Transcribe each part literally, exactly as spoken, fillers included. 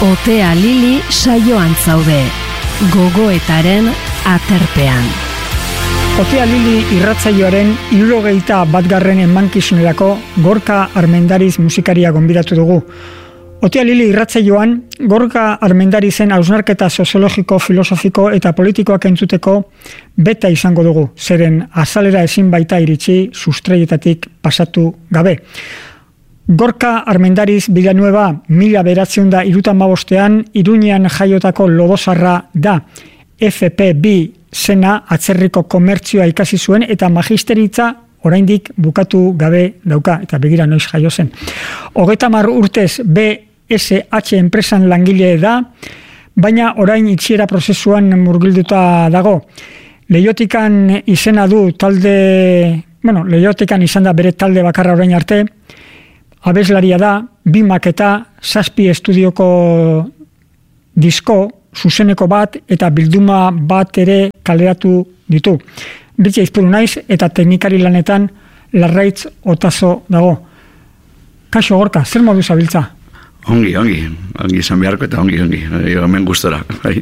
Otea Lili saioan zaude, gogoetaren aterpean. Otea Lili irratsaioaren hirurogeita batgarren emankizunerako Gorka Armendariz musikaria gonbidatu dugu. Otea Lili irratsaioan Gorka Armendarizen hausnarketa soziologiko, filosofiko eta politikoak entzuteko beta izango dugu, zeren azalera ezin baita iritsi sustreietatik pasatu gabe. Gorka Armendariz Villanueva mila bederatziehun eta hirurogeita hamabostean Iruñean jaiotako lodosarra da. F P bi zena atzerriko komertzioa ikasi zuen eta magisteritza oraindik bukatu gabe dauka, eta begira noiz jaio zen. Hogeita hamar urtez B S H enpresan langile da, baina orain itxiera prozesuan murgilduta dago. Leiotikan izena du talde, bueno, Leiotikan izan da bere talde bakarra orain arte, abeslaria da, bi maketa, zazpi estudioko disko, zuzeneko bat eta bilduma bat ere kaleratu ditu. Bitxe izpuru naiz eta teknikari lanetan Larraitz Otazo dago. Kaixo Gorka, zer modu zabiltza? Ongi, ongi, ongi izan beharko eta ongi, ongi, hemen gustora.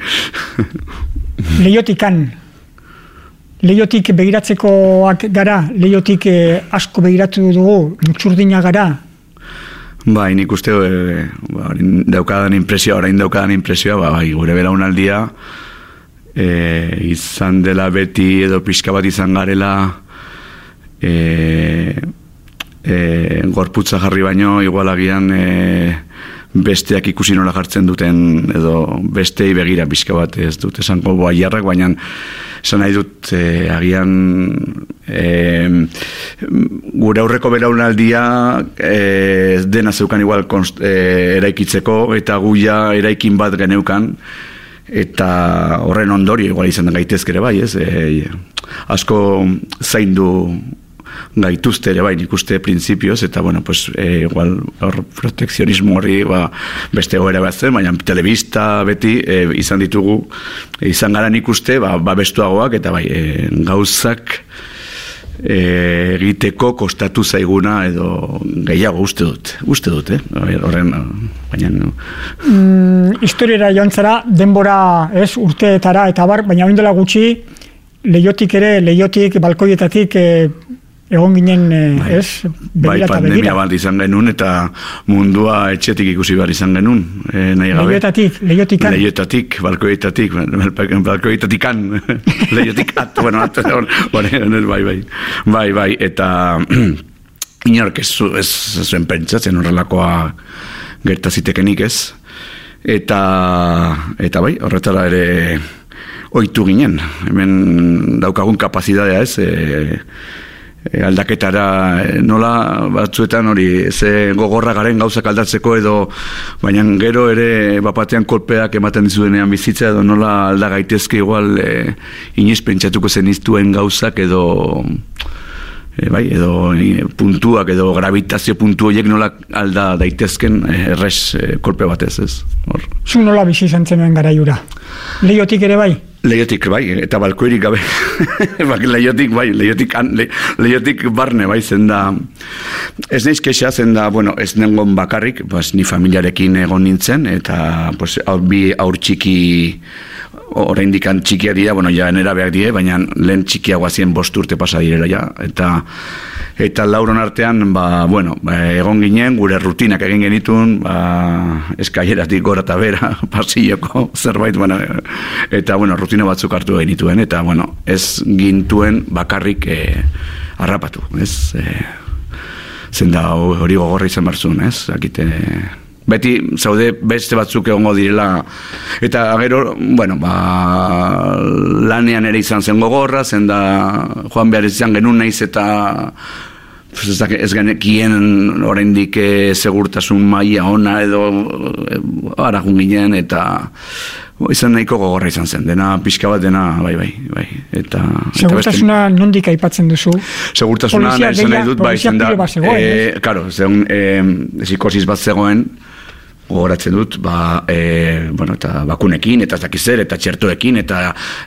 Leiotikan, leiotik begiratzekoak gara, leiotik eh, asko begiratu dugu, mutxurdina gara. Bai, nik uste e, ba, daukadan impresioa, orain daukadan impresioa, ba, bai, gure belaunaldia e, izan dela beti edo pixka bat izan garela e, e, gorputza jarri baino, igual agian e, besteak ikusi nola jartzen duten edo bestei begira pixka bat ez dut esango boaiarrak, baina esan nahi dut e, agian e, gure aurreko belaunaldia e, dena zeukan igual konst, e, eraikitzeko eta guia eraikin bat geneukan eta horren ondorio igual izan gaitezkere bai, ez? E, asko zaindu gaituzte ere bai, nik uste printzipioz, eta bueno, pues, e, igual hor protekzionismo horri ba, beste goera bat zen, baina telebista beti e, izan ditugu, e, izan gara nik uste, ba, ba bestuagoak, eta bai, e, gauzak e, egiteko kostatu zaiguna edo gehiago uste dut, uste dut, eh? Horren, baina... Mm, historiara joan zara, denbora ez, urteetara eta bar, baina oindela gutxi, leiotik ere, leiotik, balkoietatik, e, egon ginen, bai, ez, begira eta pandemia begira. Bat izan genuen eta mundua etxetik ikusi behar izan genuen. E, leiotatik, leiotikan. Leiotatik, balkoietatik, balkoietatikan, leiotikat, bueno, at, bai, bai, bai, bai, eta inork ez, ez zuen pentsatzen horrelakoa gertazitekenik ez. Eta, eta bai, horretara ere ohitu ginen. Hemen daukagun kapazitatea ez, e, aldaketara nola batzuetan hori ze gogorra garen gauzak aldatzeko edo baina gero ere bapatean kolpeak ematen dizuenean bizitza edo nola alda gaitezke igual e, inoiz pentsatuko zeniztuen gauzak edo e, bai, edo e, puntuak edo gravitazio puntu horiek nola alda daitezken errez e, kolpe batez ez. Hor. Zu nola bizi izan zenuen garaiura? Leiotik ere bai? Leiotik bai, eta balkoirik gabe. leiotik bai, leiotik, le, leiotik barne bai zen da. Ez naiz kexa zen da, bueno, ez nengon bakarrik, pues, ni familiarekin egon nintzen, eta pues, bi aur txiki, oraindik txikiak dira, bueno, ja nerabeak die, baina lehen txikiagoa zien bost urte pasa direla ja, eta eta lauron artean, ba, bueno, ba, egon ginen, gure rutinak egin genitun, ba, eskaileratik gora eta bera, pasilloko zerbait, bueno, eta, bueno, rutina batzuk hartu genituen, eta, bueno, ez gintuen bakarrik eh, harrapatu, ez? Eh, zen da hori gogorra izan barzun, ez? Akite... Beti zaude beste batzuk egongo direla eta gero, bueno, ba, lanean ere izan zen gogorra, zen da joan behar izan genuen naiz eta pues, ez, ez genekien oraindik segurtasun maila ona edo aragun ginen eta bo, izan nahiko gogorra izan zen, dena pixka bat dena, bai, bai, bai. Eta, segurtasuna eta beste, nondik aipatzen duzu? Segurtasuna nahi zen nahi dut, bai, zen da, e, karo, zen, e, psikosis bat zegoen, gogoratzen dut, ba, e, bueno, eta bakunekin, eta ez dakiz zer, eta txertoekin, eta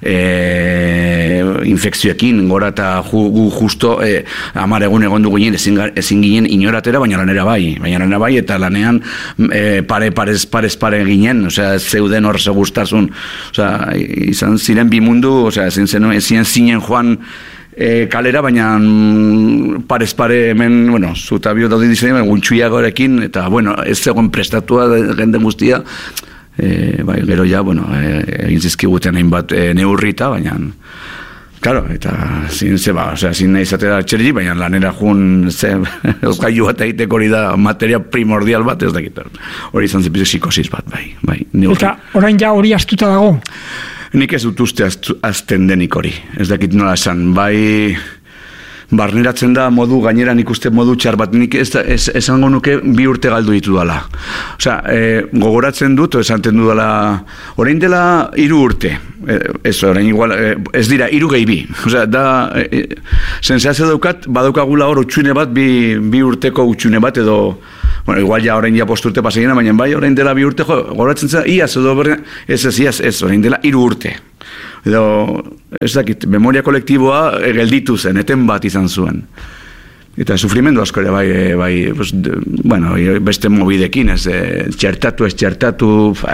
e, infekzioekin, gora eta ju, gu justo e, hamar egun egon du ginen, ezin, ezin ginen inoratera, baina lanera bai, baina lanera bai, eta lanean e, pare, parez, parez pare ginen, osea, zeuden hor segustazun, osea, izan ziren bi mundu, osea, ezin zen, ezin zinen joan, E, kalera, baina mm, parez pare hemen, bueno, zuta bio daudin dizen, guntxuiagorekin, eta, bueno, ez zegoen prestatua jende guztia, e, bai, gero ja, bueno, e, egin zizkiguten hainbat e, neurrita, baina, claro, eta zin ze ba, osea, zin nahi izatera txerri, baina lanera jun, ze, euskailu bat egiteko hori da materia primordial bat, ez dakit, hori izan zipizu psikosis bat, bai, bai. Neurri. Eta orain ja hori astuta dago? Nik ez dut uste azten denik hori, ez dakit nola esan, bai barneratzen da modu, gainera nik uste modu txar bat, nik ez, ez, esango nuke bi urte galdu ditu dala. Osea, e, gogoratzen dut, esanten du dala, orain dela hiru urte, e, ez, orain igual, e, ez dira, hiru gehi bi, osea, da, e, sensazio daukat, badaukagula hor utxune bat, bi, bi urteko utxune bat, edo, bueno, igual ja orain ja posturte pasegina, baina bai, orain dela bi urte, jo, gogoratzen zera, iaz, edo, ez ez, iaz, ez, orain dela hiru urte. Edo, ez dakit, memoria kolektiboa gelditu zen, eten bat izan zuen. Eta sufrimendu asko ere, bai, bai, pues, de, bueno, beste mobidekin, ez, txertatu, ez txertatu, ba,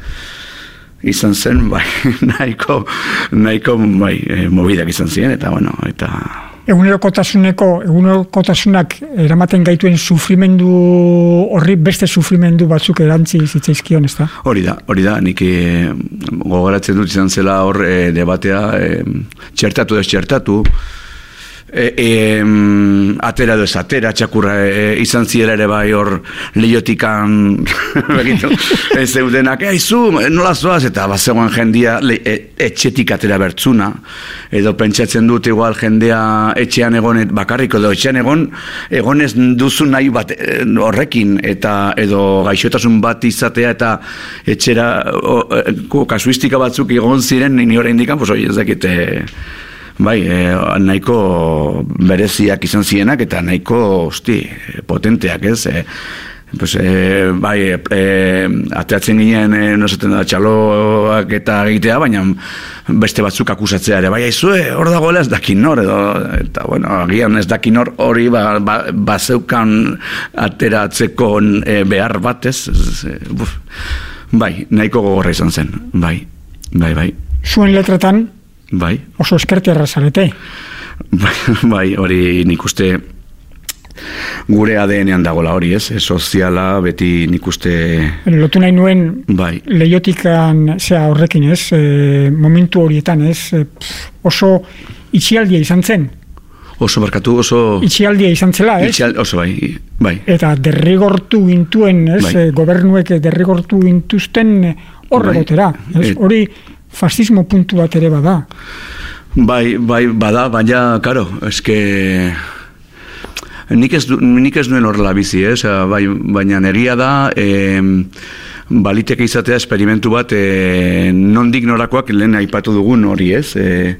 izan zen, bai, nahiko, nahiko, bai, mobidak izan ziren, eta, bueno, eta... Egunerokotasuneko, egunerokotasunak eramaten gaituen sufrimendu horri beste sufrimendu batzuk erantzi zitzaizkion, ez da? Hori da, hori da, nik e, gogoratzen dut izan zela hor e, debatea, e, txertatu ez txertatu, e, e, atera edo ez atera, txakurra e, izan zirela ere bai hor lehiotikan ez zeudenak, eizu, nola zoaz, eta bazegoen jendia le, e, etxetik atera bertzuna, edo pentsatzen dut igual jendea etxean egon bakarriko, edo etxean egon egonez duzu nahi bat horrekin, eta edo gaixotasun bat izatea, eta etxera o, o, kasuistika batzuk egon ziren, ni hori indikan, pues oi, ez dakit, bai, eh, nahiko bereziak izan zienak, eta nahiko, hosti, potenteak, ez, eh, pues, eh, bai, eh, ateatzen ginen, eh, no zaten da, txaloak eta egitea, baina beste batzuk akusatzea ere, bai, aizue, hor dagoela ez dakin nor, edo, eta, bueno, agian ez dakin nor hori, ba, ba, bazeukan ateratzeko eh, behar bat, ez, ez eh, buf, bai, nahiko gogorra izan zen, bai, bai, bai. Zuen letretan, bai. Oso eskertiarra zarete. Bai, bai, hori nik uste gure A D N-ean dagoela hori, ez? Soziala, beti nik uste... Lotu nahi nuen bai. Lehiotikan zea horrekin, ez? E, momentu horietan, ez? E, oso itxialdia izan zen. Oso barkatu, oso... Itxialdia izan zela, ez? Itxial, oso bai, bai. Eta derrigortu gintuen, ez? Bai. Gobernuek derrigortu gintuzten horregotera, ez? Hori... Fascismo puntu bat ere bada. Bai, bai, bada, baina, karo, eske... Nik ez, nik ez nuen horrela bizi, eh? Bai, baina egia da, eh, baliteke izatea esperimentu bat, eh, nondik norakoak lehen aipatu dugun hori, ez? Eh,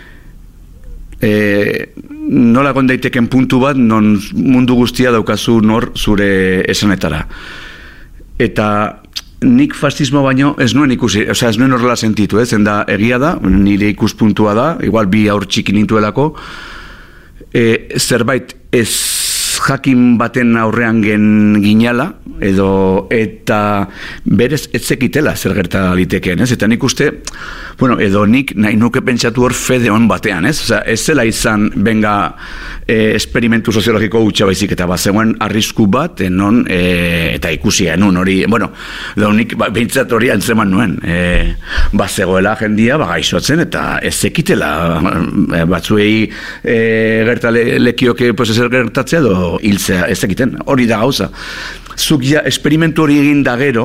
eh, nola egon daiteken puntu bat, non mundu guztia daukazu nor zure esanetara. Eta... Nik fascismo baino ez nuen ikusi, osea ez nuen horrela sentitu, ez, da egia da, nire ikuspuntua da, igual bi aur txiki nintuelako, e, zerbait ez jakin baten aurrean gen ginala, edo eta berez ez zekitela zer gerta litekeen, ez, eta nik uste, bueno, edo nik nahi nuke pentsatu hor fede hon batean, ez, osea, ez zela izan benga e, esperimentu soziologiko gutxa baizik, eta bazegoen arrisku bat, non, e, eta ikusi genuen hori, bueno, edo nik ba, behintzat hori antzeman nuen, e, bazegoela jendia, ba, gaixotzen, eta ez zekitela e, batzuei e, gerta le, lekioke pues, ezer gertatzea, edo hiltzea, ez zekiten, hori da gauza. Zuk ja esperimentu hori egin da gero,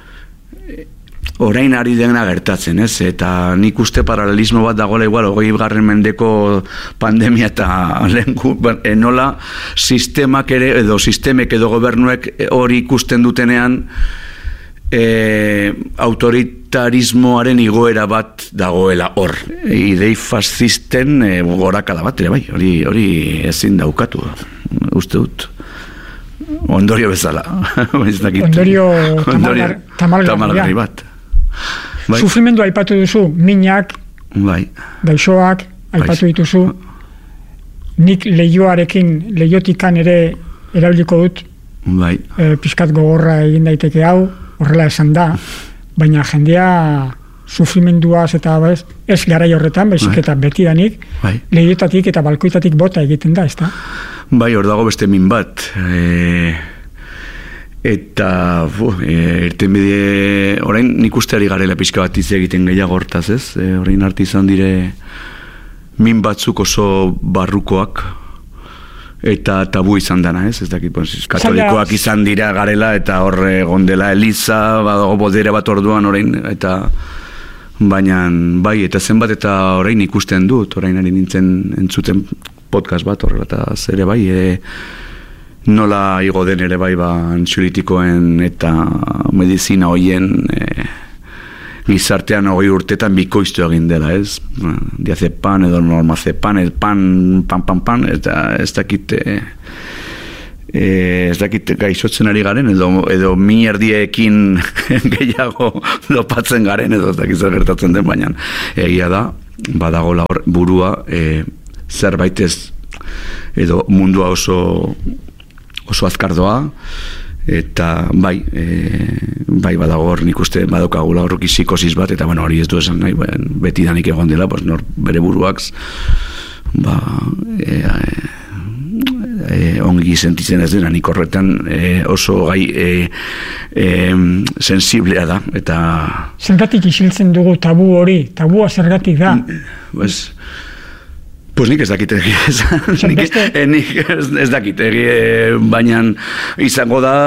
orain ari dena gertatzen, ez? Eta nik uste paralelismo bat dagoela igual, hogei garren mendeko pandemia eta lengu, enola sistemak ere, edo sistemek edo gobernuek hori ikusten dutenean, e, autoritarismoaren igoera bat dagoela hor. Idei fascisten e, gorakada bat ere bai, hori, hori ezin daukatu, uste dut. ondorio bezala. Ondorio tamalgar, tamalgarri bat. Bai. Sufrimendu aipatu duzu, minak, bai. gaixoak, aipatu bai. Dituzu. Nik lehioarekin, lehiotikan ere erabiliko dut. Bai. E, Piskat gogorra egin daiteke hau, horrela esan da. Baina jendea sufrimenduaz eta bez, ez garai horretan, baizik bai. Eta betidanik, bai. Lehiotatik eta balkoitatik bota egiten da, ezta? Bai, hor dago beste min bat. E... Eta, bu, e, irten bide, orain nik uste ari garela pixka bat izan egiten gehiago hortaz, ez? E, orain arte izan dire min batzuk oso barrukoak eta tabu izan dana, ez? Ez dakit, pues, katolikoak izan dira garela eta horre gondela Eliza, badago bodere bat orduan orain, eta baina, bai, eta zenbat eta orain ikusten dut, orain ari nintzen entzuten podcast bat horrela, eta zere bai, e, nola igo den ere bai ba antxuritikoen eta medizina hoien e, gizartean hogei urtetan bikoiztu egin dela, ez? Diazepan edo normazepan, el pan, pan, pan, pan, eta ez dakit e, ez dakit gaixotzen ari garen, edo, edo mi erdiekin gehiago lopatzen garen, edo ez dakit zer gertatzen den, baina egia da, badagola hor burua e, zerbait ez, edo mundua oso oso azkardoa, eta bai, e, bai badago hor nik uste badokagula horreki psikosis bat, eta bueno, hori ez du esan nahi, ben, beti danik egon dela, pues, nor bere buruak ba, e, e, ongi sentitzen ez dena, nik horretan e, oso gai e, e, sensiblea da, eta... Zergatik isiltzen dugu tabu hori, tabua zergatik da? Pues, Pues nik ez dakit egia esan, nik ez, ez dakit egia, baina izango da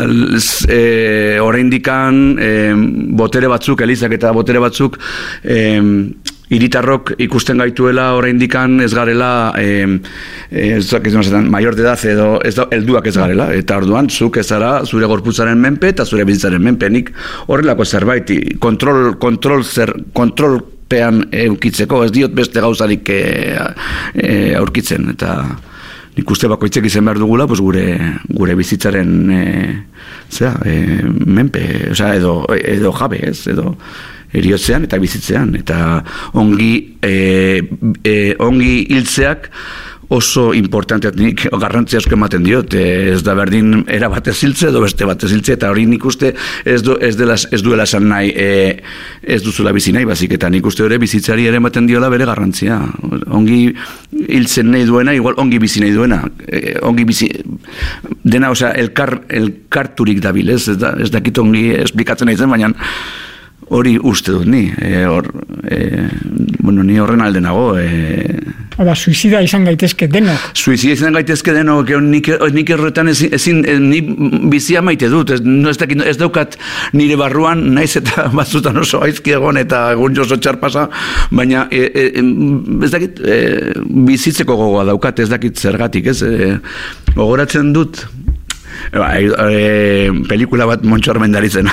e, oraindikan e, botere batzuk, Elizak eta botere batzuk e, hiritarrok ikusten gaituela oraindikan ez garela e, ez dakit zetan, mayor de edad edo ez da, helduak ez garela, eta orduan zuk ez zara zure gorputzaren menpe eta zure bizitzaren menpe, nik horrelako zerbait kontrol, kontrol, zer, kontrol pean eukitzeko, ez diot beste gauzarik e, e, aurkitzen, eta nik uste bakoitzek izan behar dugula, pues gure, gure bizitzaren e, zera, e, menpe, oza, edo, edo jabe, ez, edo eriotzean eta bizitzean, eta ongi e, e, ongi hiltzeak oso importanteat nik garrantzia asko ematen diot, ez da berdin era batez hiltze edo beste batez hiltze, eta hori nik uste ez, du, ez, dela, ez duela esan nahi e, ez duzula bizi nahi bazik, eta nik uste ere bizitzari ere ematen diola bere garrantzia, ongi hiltzen nahi duena, igual ongi bizi nahi duena, e, ongi bizi dena, osea, elkar, elkarturik dabil, ez, ez, da, ez dakit ongi esplikatzen nahi zen, baina hori uste dut ni, e, or, e, bueno, ni horren alde nago. E, Hala, suizida izan gaitezke denok. Suizida izan gaitezke denok, nik, nik erretan ezin, ezin, ni bizia maite dut, ez, no, ez, dakit, ez daukat nire barruan, naiz eta batzutan oso aizki egon eta egun oso txarpasa, baina e, e, ez dakit e, bizitzeko gogoa daukat, ez dakit zergatik, ez, e, gogoratzen dut, Ba, e, pelikula bat Montxo Armendari zena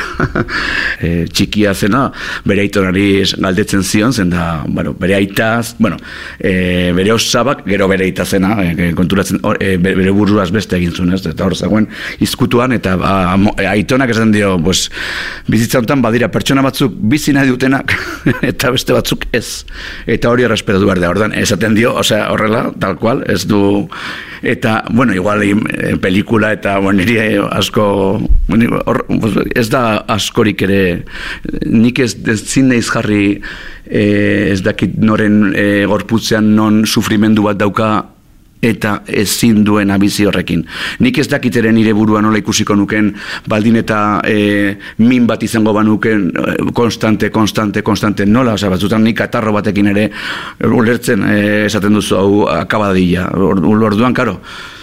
e, txikia zena, bere aitonari galdetzen zion, zen da, bueno, bere aitaz, bueno, e, bere osabak, gero bere aita zena, e, konturatzen, e, bere buruaz beste egin zuen, ez, eta hor zagoen izkutuan, eta ba, aitonak esan dio, pues, bizitza honetan badira pertsona batzuk bizi nahi dutenak, eta beste batzuk ez, eta hori errespetatu behar da, ordan, esaten dio, osea, horrela, tal cual, ez du, eta, bueno, igual, e, pelikula, eta, bueno, niri asko or, ez da askorik ere nik ez, ez zineiz jarri eh, ez dakit noren eh, gorputzean non sufrimendu bat dauka eta ezin duen bizi horrekin. Nik ez dakit ere nire burua nola ikusiko nuken baldin eta e, min bat izango banuken konstante, konstante, konstante nola, osea, batzutan nik atarro batekin ere ulertzen e, esaten duzu hau akabadilla. Orduan, karo,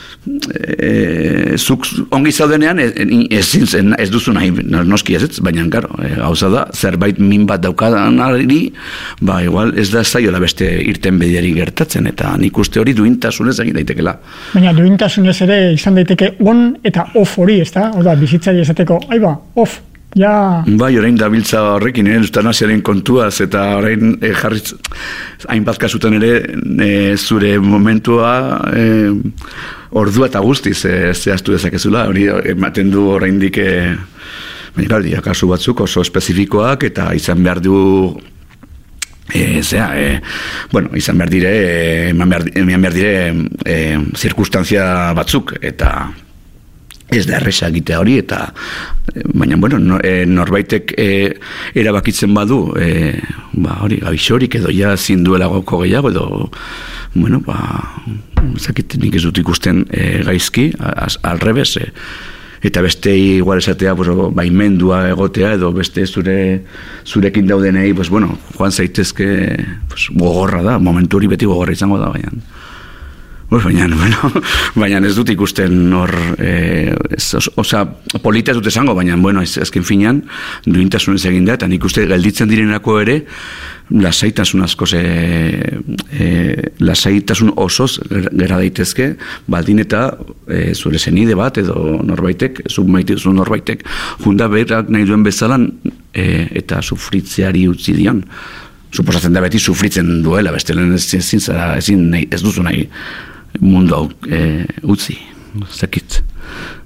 E, zuk ongi zaudenean ez, ez, ez duzu nahi noski ez, baina garo, gauza da zerbait min bat daukadanari, ba igual ez da zaiola beste irten bediari gertatzen, eta nik uste hori duintasunez egin daitekela. Baina duintasunez ere izan daiteke on eta off hori, ez da? Oda, bizitzari esateko, aiba, off, ja... Bai, orain dabiltza horrekin, eutanasiaren kontuaz, eta orain e, jarritz, hainbat kasutan ere e, zure momentua... E, ordua eta guztiz e, zehaztu dezakezula, hori ematen du oraindik e, baina galdi, kasu batzuk oso espezifikoak eta izan behar du e, zera, e, bueno, izan behar dire e, eman behar, eman behar dire e, zirkustantzia batzuk eta ez da erresa egitea hori eta baina bueno, no, e, norbaitek e, erabakitzen badu e, ba hori gaixorik edo ja zin duela gauko gehiago edo bueno, ba zakit nik ez dut ikusten e, gaizki az, al revés e, eta beste igual esatea pues, baimendua egotea edo beste zure zurekin daudenei pues, bueno, joan zaitezke pues, gogorra da, momentu hori beti gogorra izango da baina Pues baina, bueno, baina ez dut ikusten hor, eh, oza, polita ez dut esango, baina, bueno, ez, ezken finean, duintasunez egin da, eta nik uste gelditzen direnako ere, lasaitasun askoz, e, e, lasaitasun osoz gera daitezke, baldin eta e, zure zenide bat, edo norbaitek, zu maite zu norbaitek, junda berak nahi duen bezalan, e, eta sufritzeari utzi dion. Suposatzen da beti sufritzen duela, bestelen ez, ezin zara, ezin nahi, ez duzu nahi, mundu hau e, utzi, zakit.